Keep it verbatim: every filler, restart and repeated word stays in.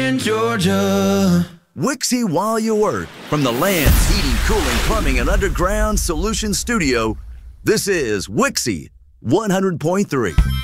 in Georgia. Wixie while you work. From the Land's Heating, Cooling, Plumbing, and Underground Solutions Studio, this is Wixie one hundred point three.